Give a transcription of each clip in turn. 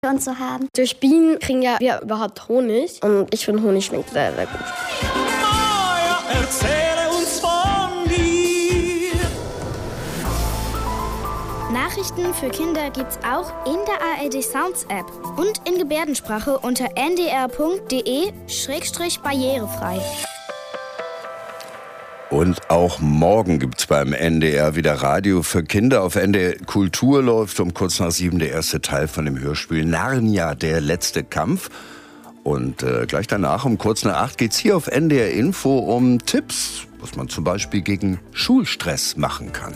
und so haben. Durch Bienen kriegen wir überhaupt Honig und ich finde Honig schmeckt sehr, sehr gut. Maja, erzähle uns von dir. Nachrichten für Kinder gibt's auch in der ARD Sounds App und in Gebärdensprache unter ndr.de/barrierefrei. Und auch morgen gibt's beim NDR wieder Radio für Kinder. Auf NDR Kultur läuft um kurz nach 7 der erste Teil von dem Hörspiel Narnia, der letzte Kampf. Und gleich danach um kurz nach 8 geht's hier auf NDR Info um Tipps, was man zum Beispiel gegen Schulstress machen kann.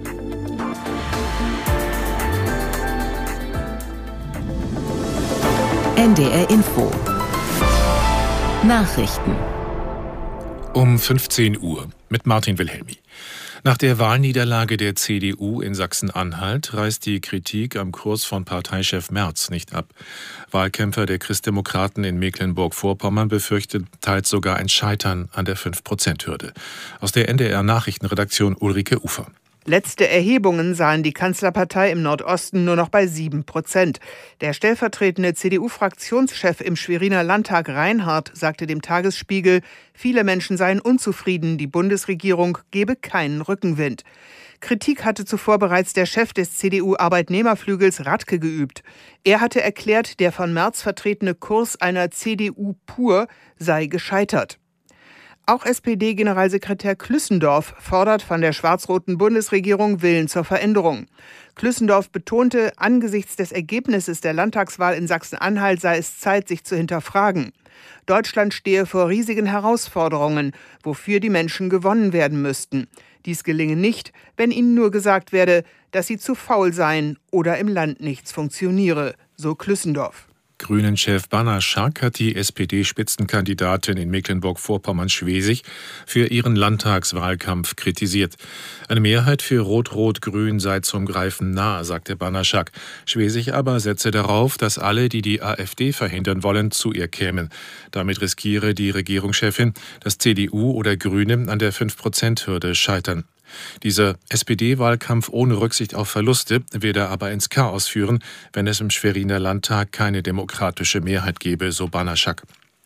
NDR Info Nachrichten um 15 Uhr mit Martin Wilhelmi. Nach der Wahlniederlage der CDU in Sachsen-Anhalt reißt die Kritik am Kurs von Parteichef Merz nicht ab. Wahlkämpfer der Christdemokraten in Mecklenburg-Vorpommern befürchten teils sogar ein Scheitern an der 5%-Hürde. Aus der NDR-Nachrichtenredaktion Ulrike Ufer. Letzte Erhebungen sahen die Kanzlerpartei im Nordosten nur noch bei 7%. Der stellvertretende CDU-Fraktionschef im Schweriner Landtag Reinhardt sagte dem Tagesspiegel, viele Menschen seien unzufrieden, die Bundesregierung gebe keinen Rückenwind. Kritik hatte zuvor bereits der Chef des CDU-Arbeitnehmerflügels Radke geübt. Er hatte erklärt, der von Merz vertretene Kurs einer CDU pur sei gescheitert. Auch SPD-Generalsekretär Klüssendorf fordert von der schwarz-roten Bundesregierung Willen zur Veränderung. Klüssendorf betonte, angesichts des Ergebnisses der Landtagswahl in Sachsen-Anhalt sei es Zeit, sich zu hinterfragen. Deutschland stehe vor riesigen Herausforderungen, wofür die Menschen gewonnen werden müssten. Dies gelinge nicht, wenn ihnen nur gesagt werde, dass sie zu faul seien oder im Land nichts funktioniere, so Klüssendorf. Grünen-Chef Banaschak hat die SPD-Spitzenkandidatin in Mecklenburg-Vorpommern-Schwesig für ihren Landtagswahlkampf kritisiert. Eine Mehrheit für Rot-Rot-Grün sei zum Greifen nahe, sagte Banaschak. Schwesig aber setze darauf, dass alle, die die AfD verhindern wollen, zu ihr kämen. Damit riskiere die Regierungschefin, dass CDU oder Grüne an der 5%-Hürde scheitern. Dieser SPD-Wahlkampf ohne Rücksicht auf Verluste werde aber ins Chaos führen, wenn es im Schweriner Landtag keine demokratische Mehrheit gebe, so Banaschak.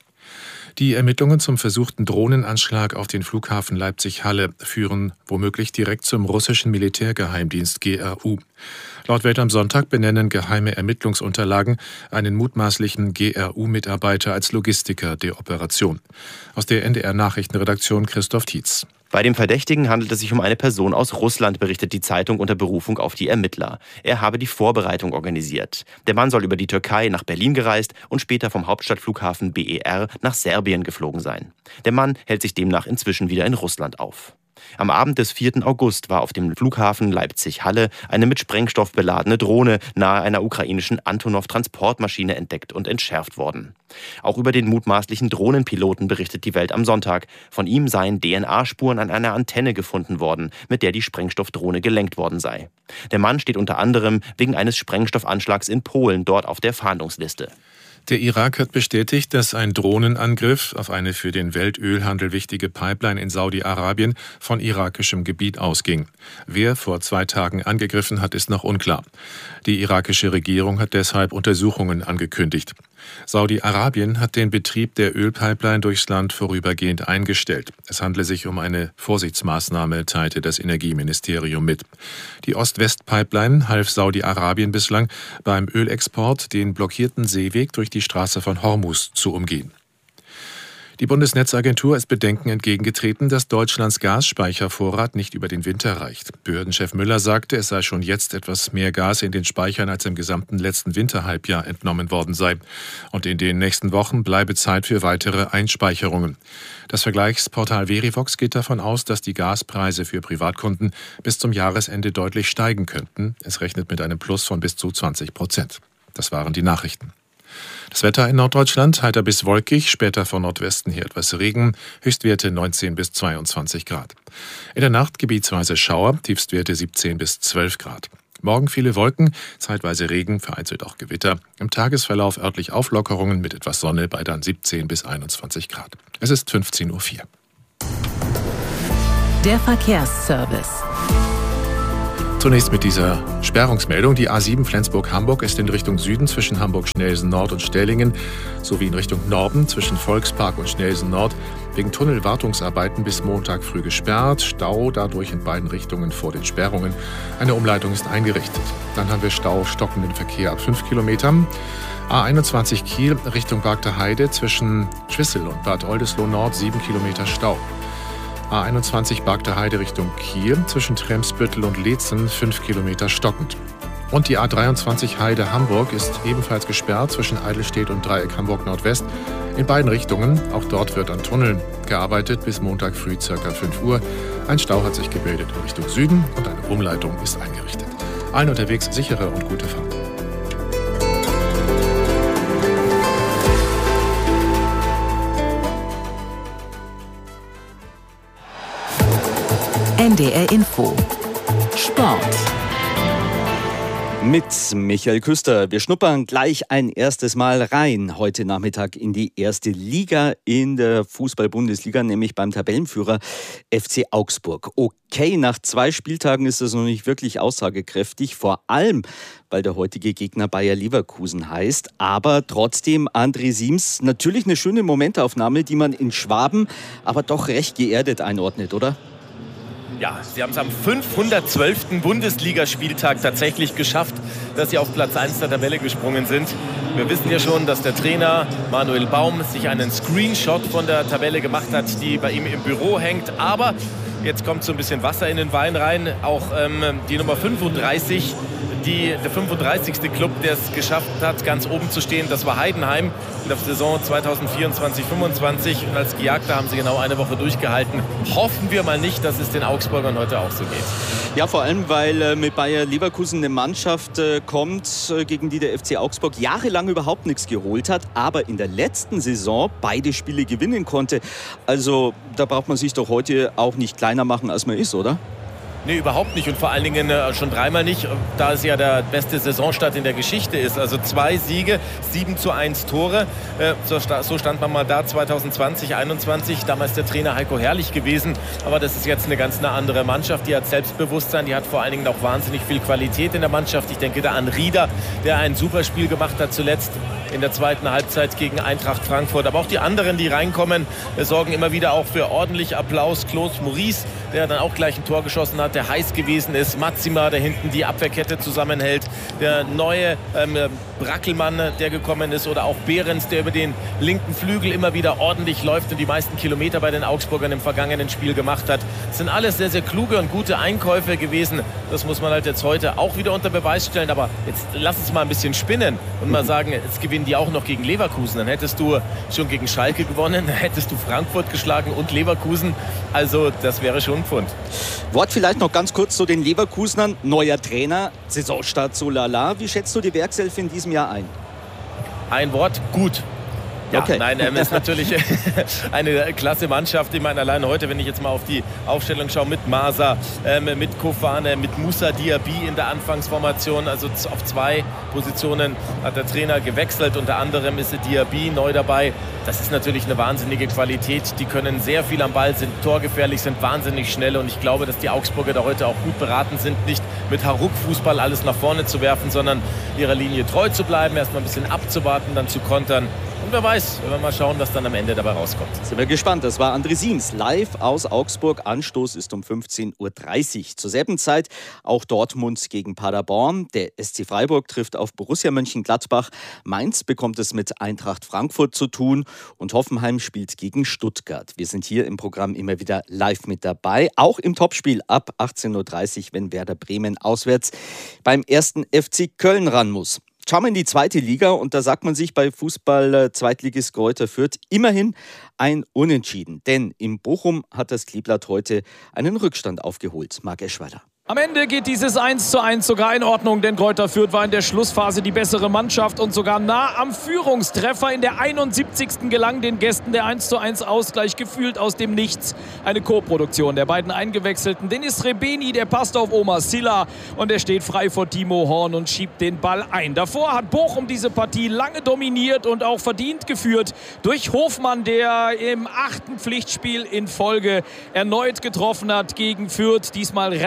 Die Ermittlungen zum versuchten Drohnenanschlag auf den Flughafen Leipzig-Halle führen womöglich direkt zum russischen Militärgeheimdienst GRU. Laut Welt am Sonntag benennen geheime Ermittlungsunterlagen einen mutmaßlichen GRU-Mitarbeiter als Logistiker der Operation. Aus der NDR-Nachrichtenredaktion Christoph Tietz. Bei dem Verdächtigen handelt es sich um eine Person aus Russland, berichtet die Zeitung unter Berufung auf die Ermittler. Er habe die Vorbereitung organisiert. Der Mann soll über die Türkei nach Berlin gereist und später vom Hauptstadtflughafen BER nach Serbien geflogen sein. Der Mann hält sich demnach inzwischen wieder in Russland auf. Am Abend des 4. August war auf dem Flughafen Leipzig-Halle eine mit Sprengstoff beladene Drohne nahe einer ukrainischen Antonov-Transportmaschine entdeckt und entschärft worden. Auch über den mutmaßlichen Drohnenpiloten berichtet die Welt am Sonntag. Von ihm seien DNA-Spuren an einer Antenne gefunden worden, mit der die Sprengstoffdrohne gelenkt worden sei. Der Mann steht unter anderem wegen eines Sprengstoffanschlags in Polen dort auf der Fahndungsliste. Der Irak hat bestätigt, dass ein Drohnenangriff auf eine für den Weltölhandel wichtige Pipeline in Saudi-Arabien von irakischem Gebiet ausging. Wer vor 2 Tagen angegriffen hat, ist noch unklar. Die irakische Regierung hat deshalb Untersuchungen angekündigt. Saudi-Arabien hat den Betrieb der Ölpipeline durchs Land vorübergehend eingestellt. Es handle sich um eine Vorsichtsmaßnahme, teilte das Energieministerium mit. Die Ost-West-Pipeline half Saudi-Arabien bislang beim Ölexport den blockierten Seeweg durch die Straße von Hormuz zu umgehen. Die Bundesnetzagentur ist Bedenken entgegengetreten, dass Deutschlands Gasspeichervorrat nicht über den Winter reicht. Behördenchef Müller sagte, es sei schon jetzt etwas mehr Gas in den Speichern als im gesamten letzten Winterhalbjahr entnommen worden sei. Und in den nächsten Wochen bleibe Zeit für weitere Einspeicherungen. Das Vergleichsportal Verivox geht davon aus, dass die Gaspreise für Privatkunden bis zum Jahresende deutlich steigen könnten. Es rechnet mit einem Plus von bis zu 20%. Das waren die Nachrichten. Das Wetter in Norddeutschland heiter bis wolkig, später von Nordwesten her etwas Regen, Höchstwerte 19 bis 22 Grad. In der Nacht gebietsweise Schauer, Tiefstwerte 17 bis 12 Grad. Morgen viele Wolken, zeitweise Regen, vereinzelt auch Gewitter. Im Tagesverlauf örtlich Auflockerungen mit etwas Sonne bei dann 17 bis 21 Grad. Es ist 15:04 Uhr. Der Verkehrsservice. Zunächst mit dieser Sperrungsmeldung. Die A7 Flensburg-Hamburg ist in Richtung Süden zwischen Hamburg-Schnelsen-Nord und Stellingen sowie in Richtung Norden zwischen Volkspark und Schnelsen-Nord wegen Tunnelwartungsarbeiten bis Montag früh gesperrt. Stau dadurch in beiden Richtungen vor den Sperrungen. Eine Umleitung ist eingerichtet. Dann haben wir Stau, stockenden Verkehr ab 5 Kilometern. A21 Kiel Richtung Bargter Heide zwischen Schwissel und Bad Oldesloe Nord 7 Kilometer Stau. A21 Bargter Heide Richtung Kiel zwischen Tremsbüttel und Leetzen 5 Kilometer stockend. Und die A23 Heide Hamburg ist ebenfalls gesperrt zwischen Eidelstedt und Dreieck Hamburg Nordwest in beiden Richtungen. Auch dort wird an Tunneln gearbeitet bis Montag früh ca. 5 Uhr. Ein Stau hat sich gebildet in Richtung Süden und eine Umleitung ist eingerichtet. Allen unterwegs sichere und gute Fahrt. NDR Info Sport mit Michael Küster. Wir schnuppern gleich ein erstes Mal rein heute Nachmittag in die erste Liga in der Fußball-Bundesliga, nämlich beim Tabellenführer FC Augsburg. Okay, nach 2 Spieltagen ist das noch nicht wirklich aussagekräftig, vor allem, weil der heutige Gegner Bayer Leverkusen heißt. Aber trotzdem, André Siems, natürlich eine schöne Momentaufnahme, die man in Schwaben aber doch recht geerdet einordnet, oder? Ja, sie haben es am 512. Bundesligaspieltag tatsächlich geschafft, dass sie auf Platz 1 der Tabelle gesprungen sind. Wir wissen ja schon, dass der Trainer Manuel Baum sich einen Screenshot von der Tabelle gemacht hat, die bei ihm im Büro hängt. Aber jetzt kommt so ein bisschen Wasser in den Wein rein. Auch die Nummer 35, der 35. Club, der es geschafft hat, ganz oben zu stehen, das war Heidenheim in der Saison 2024/25. Und als Gejagter haben sie genau eine Woche durchgehalten. Hoffen wir mal nicht, dass es den Augsburgern heute auch so geht. Ja, vor allem, weil mit Bayer Leverkusen eine Mannschaft kommt, gegen die der FC Augsburg jahrelang überhaupt nichts geholt hat, aber in der letzten Saison beide Spiele gewinnen konnte. Also da braucht man sich doch heute auch nicht kleiner machen, als man ist, oder? Nee, überhaupt nicht und vor allen Dingen schon dreimal nicht, da es ja der beste Saisonstart in der Geschichte ist. Also 2 Siege, 7:1 Tore. So stand man mal da 2020/21. Damals der Trainer Heiko Herrlich gewesen. Aber das ist jetzt eine ganz andere Mannschaft. Die hat Selbstbewusstsein, die hat vor allen Dingen auch wahnsinnig viel Qualität in der Mannschaft. Ich denke da an Rieder, der ein super Spiel gemacht hat zuletzt in der zweiten Halbzeit gegen Eintracht Frankfurt. Aber auch die anderen, die reinkommen, sorgen immer wieder auch für ordentlich Applaus. Claude Maurice, der dann auch gleich ein Tor geschossen hat, der heiß gewesen ist. Matsima, der hinten die Abwehrkette zusammenhält. Der neue Brackelmann, der gekommen ist. Oder auch Behrens, der über den linken Flügel immer wieder ordentlich läuft und die meisten Kilometer bei den Augsburgern im vergangenen Spiel gemacht hat. Das sind alles sehr, sehr kluge und gute Einkäufe gewesen. Das muss man halt jetzt heute auch wieder unter Beweis stellen. Aber jetzt lass uns mal ein bisschen spinnen und mal sagen, jetzt gewinnen die auch noch gegen Leverkusen. Dann hättest du schon gegen Schalke gewonnen, dann hättest du Frankfurt geschlagen und Leverkusen. Also das wäre schon ein Pfund. Wort vielleicht noch ganz kurz zu den Leverkusenern. Neuer Trainer, Saisonstart so lala. Wie schätzt du die Werkself in diesem Jahr ein? Ein Wort, gut. Ja, okay. Nein, ist natürlich eine klasse Mannschaft. Ich meine, allein heute, wenn ich jetzt mal auf die Aufstellung schaue, mit Masa, mit Kofane, mit Moussa Diaby in der Anfangsformation, also auf 2 Positionen hat der Trainer gewechselt. Unter anderem ist Diaby neu dabei. Das ist natürlich eine wahnsinnige Qualität. Die können sehr viel am Ball, sind torgefährlich, sind wahnsinnig schnell. Und ich glaube, dass die Augsburger da heute auch gut beraten sind, nicht mit Hauruck-Fußball alles nach vorne zu werfen, sondern ihrer Linie treu zu bleiben, erstmal ein bisschen abzuwarten, dann zu kontern. Und wer weiß, wenn wir mal schauen, was dann am Ende dabei rauskommt. Sind wir gespannt. Das war André Siems live aus Augsburg. Anstoß ist um 15:30 Uhr. Zur selben Zeit auch Dortmund gegen Paderborn. Der SC Freiburg trifft auf Borussia Mönchengladbach. Mainz bekommt es mit Eintracht Frankfurt zu tun. Und Hoffenheim spielt gegen Stuttgart. Wir sind hier im Programm immer wieder live mit dabei. Auch im Topspiel ab 18:30 Uhr, wenn Werder Bremen auswärts beim 1. FC Köln ran muss. Schauen wir in die 2. Liga und da sagt man sich bei Fußball-Zweitligist Greuther Fürth immerhin ein Unentschieden. Denn in Bochum hat das Kleeblatt heute einen Rückstand aufgeholt. Marc Eschweiler. Am Ende geht dieses 1:1 sogar in Ordnung, denn Greuther Fürth war in der Schlussphase die bessere Mannschaft und sogar nah am Führungstreffer. In der 71. gelang den Gästen der 1:1 Ausgleich, gefühlt aus dem Nichts. Eine Co-Produktion der beiden Eingewechselten. Denis Rebeni, der passt auf Omar Silla und er steht frei vor Timo Horn und schiebt den Ball ein. Davor hat Bochum diese Partie lange dominiert und auch verdient geführt durch Hofmann, der im 8. Pflichtspiel in Folge erneut getroffen hat gegen Fürth. Diesmal reichte es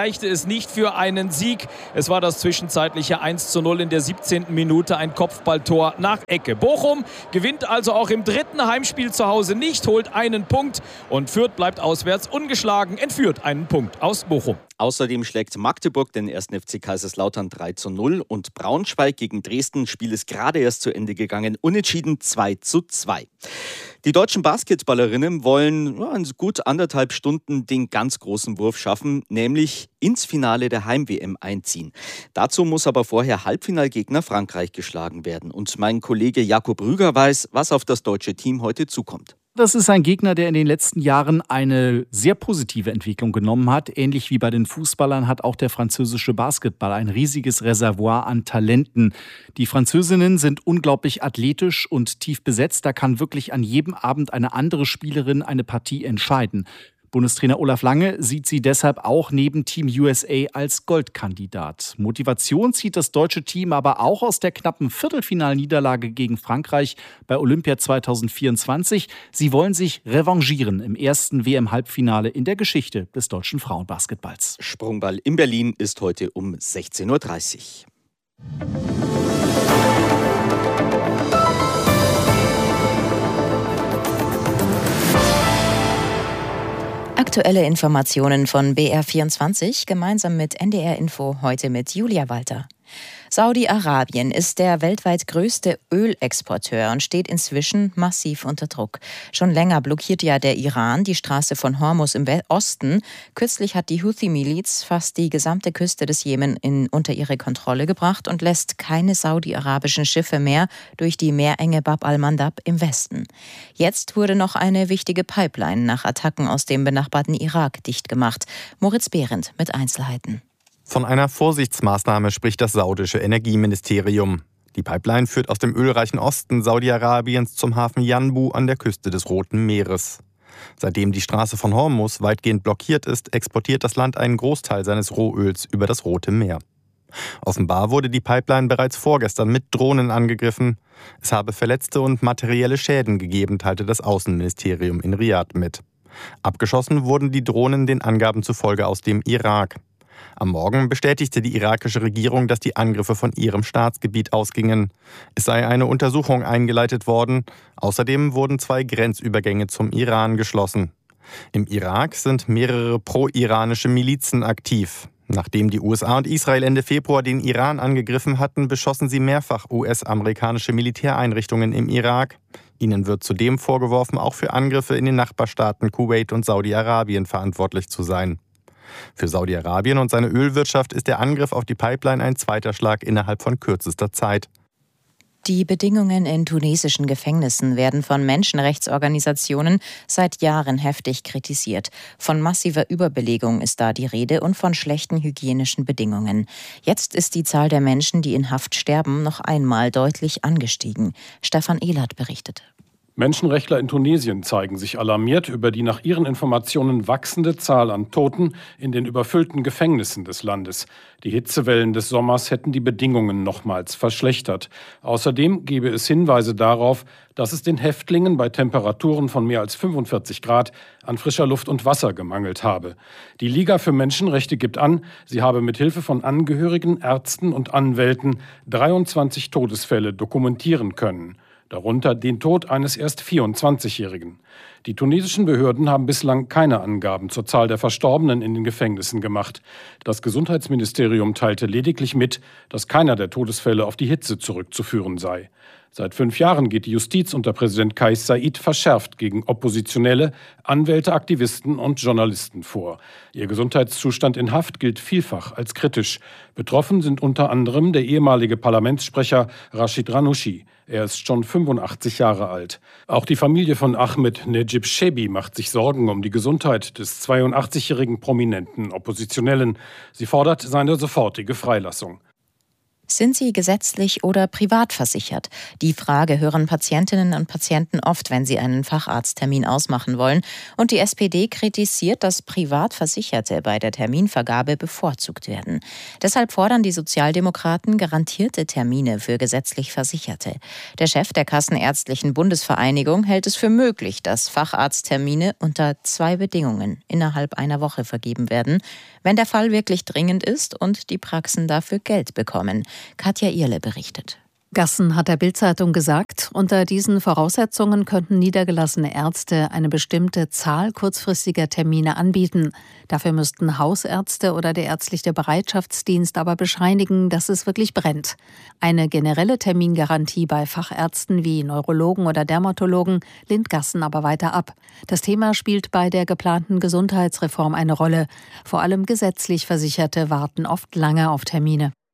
es nicht für einen Sieg. Es war das zwischenzeitliche 1:0 in der 17. Minute, ein Kopfballtor nach Ecke. Bochum gewinnt also auch im dritten Heimspiel zu Hause nicht, holt einen Punkt und Fürth bleibt auswärts ungeschlagen, entführt einen Punkt aus Bochum. Außerdem schlägt Magdeburg den 1. FC Kaiserslautern 3:0 und Braunschweig gegen Dresden, Spiel ist gerade erst zu Ende gegangen, unentschieden 2:2. Die deutschen Basketballerinnen wollen in gut 1,5 Stunden den ganz großen Wurf schaffen, nämlich ins Finale der Heim-WM einziehen. Dazu muss aber vorher Halbfinalgegner Frankreich geschlagen werden. Und mein Kollege Jakob Rüger weiß, was auf das deutsche Team heute zukommt. Das ist ein Gegner, der in den letzten Jahren eine sehr positive Entwicklung genommen hat. Ähnlich wie bei den Fußballern hat auch der französische Basketball ein riesiges Reservoir an Talenten. Die Französinnen sind unglaublich athletisch und tief besetzt. Da kann wirklich an jedem Abend eine andere Spielerin eine Partie entscheiden. Bundestrainer Olaf Lange sieht sie deshalb auch neben Team USA als Goldkandidat. Motivation zieht das deutsche Team aber auch aus der knappen Viertelfinalniederlage gegen Frankreich bei Olympia 2024. Sie wollen sich revanchieren im ersten WM-Halbfinale in der Geschichte des deutschen Frauenbasketballs. Sprungball in Berlin ist heute um 16:30 Uhr. Aktuelle Informationen von BR24 gemeinsam mit NDR Info, heute mit Julia Walter. Saudi-Arabien ist der weltweit größte Ölexporteur und steht inzwischen massiv unter Druck. Schon länger blockiert ja der Iran die Straße von Hormuz im Osten. Kürzlich hat die Houthi-Miliz fast die gesamte Küste des Jemen unter ihre Kontrolle gebracht und lässt keine saudi-arabischen Schiffe mehr durch die Meerenge Bab al-Mandab im Westen. Jetzt wurde noch eine wichtige Pipeline nach Attacken aus dem benachbarten Irak dicht gemacht. Moritz Behrendt mit Einzelheiten. Von einer Vorsichtsmaßnahme spricht das saudische Energieministerium. Die Pipeline führt aus dem ölreichen Osten Saudi-Arabiens zum Hafen Yanbu an der Küste des Roten Meeres. Seitdem die Straße von Hormuz weitgehend blockiert ist, exportiert das Land einen Großteil seines Rohöls über das Rote Meer. Offenbar wurde die Pipeline bereits vorgestern mit Drohnen angegriffen. Es habe Verletzte und materielle Schäden gegeben, teilte das Außenministerium in Riad mit. Abgeschossen wurden die Drohnen den Angaben zufolge aus dem Irak. Am Morgen bestätigte die irakische Regierung, dass die Angriffe von ihrem Staatsgebiet ausgingen. Es sei eine Untersuchung eingeleitet worden. Außerdem wurden 2 Grenzübergänge zum Iran geschlossen. Im Irak sind mehrere pro-iranische Milizen aktiv. Nachdem die USA und Israel Ende Februar den Iran angegriffen hatten, beschossen sie mehrfach US-amerikanische Militäreinrichtungen im Irak. Ihnen wird zudem vorgeworfen, auch für Angriffe in den Nachbarstaaten Kuwait und Saudi-Arabien verantwortlich zu sein. Für Saudi-Arabien und seine Ölwirtschaft ist der Angriff auf die Pipeline ein zweiter Schlag innerhalb von kürzester Zeit. Die Bedingungen in tunesischen Gefängnissen werden von Menschenrechtsorganisationen seit Jahren heftig kritisiert. Von massiver Überbelegung ist da die Rede und von schlechten hygienischen Bedingungen. Jetzt ist die Zahl der Menschen, die in Haft sterben, noch einmal deutlich angestiegen. Stefan Ehlert berichtet. Menschenrechtler in Tunesien zeigen sich alarmiert über die nach ihren Informationen wachsende Zahl an Toten in den überfüllten Gefängnissen des Landes. Die Hitzewellen des Sommers hätten die Bedingungen nochmals verschlechtert. Außerdem gebe es Hinweise darauf, dass es den Häftlingen bei Temperaturen von mehr als 45 Grad an frischer Luft und Wasser gemangelt habe. Die Liga für Menschenrechte gibt an, sie habe mit Hilfe von Angehörigen, Ärzten und Anwälten 23 Todesfälle dokumentieren können. Darunter den Tod eines erst 24-Jährigen. Die tunesischen Behörden haben bislang keine Angaben zur Zahl der Verstorbenen in den Gefängnissen gemacht. Das Gesundheitsministerium teilte lediglich mit, dass keiner der Todesfälle auf die Hitze zurückzuführen sei. Seit 5 Jahren geht die Justiz unter Präsident Kais Saied verschärft gegen Oppositionelle, Anwälte, Aktivisten und Journalisten vor. Ihr Gesundheitszustand in Haft gilt vielfach als kritisch. Betroffen sind unter anderem der ehemalige Parlamentssprecher Rashid Ranouchi. Er ist schon 85 Jahre alt. Auch die Familie von Ahmed Necip Shebi macht sich Sorgen um die Gesundheit des 82-jährigen prominenten Oppositionellen. Sie fordert seine sofortige Freilassung. Sind sie gesetzlich oder privat versichert? Die Frage hören Patientinnen und Patienten oft, wenn sie einen Facharzttermin ausmachen wollen. Und die SPD kritisiert, dass Privatversicherte bei der Terminvergabe bevorzugt werden. Deshalb fordern die Sozialdemokraten garantierte Termine für gesetzlich Versicherte. Der Chef der Kassenärztlichen Bundesvereinigung hält es für möglich, dass Facharzttermine unter 2 Bedingungen innerhalb einer Woche vergeben werden, wenn der Fall wirklich dringend ist und die Praxen dafür Geld bekommen. Katja Irle berichtet. Gassen hat der Bild-Zeitung gesagt, unter diesen Voraussetzungen könnten niedergelassene Ärzte eine bestimmte Zahl kurzfristiger Termine anbieten. Dafür müssten Hausärzte oder der ärztliche Bereitschaftsdienst aber bescheinigen, dass es wirklich brennt. Eine generelle Termingarantie bei Fachärzten wie Neurologen oder Dermatologen lehnt Gassen aber weiter ab. Das Thema spielt bei der geplanten Gesundheitsreform eine Rolle. Vor allem gesetzlich Versicherte warten oft lange auf Termine.